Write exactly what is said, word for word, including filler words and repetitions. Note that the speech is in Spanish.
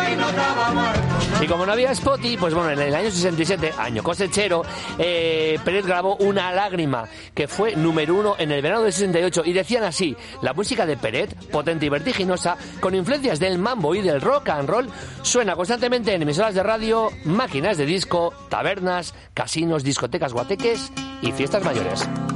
Y como no había Spotify, pues bueno, en el año sesenta y siete, año cosechero, eh, Peret grabó Una lágrima, que fue número uno en el verano del sesenta y ocho, y decían así: la música de Peret, potente y vertiginosa, con influencias del mambo y del rock and roll, suena constantemente en emisoras de radio, máquinas de disco, tabernas, casinos, discotecas, guateques y fiestas mayores.